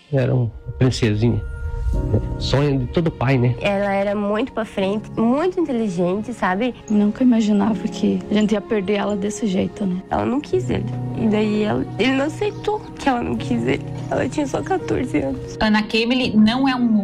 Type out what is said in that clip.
Era uma princesinha. Sonho de todo pai, né? Ela era muito pra frente, muito inteligente, sabe? Nunca imaginava que a gente ia perder ela desse jeito, né? Ela não quis ele. E daí ele não aceitou que ela não quis ele. Ela tinha só 14 anos. Anna Kemmerle não é um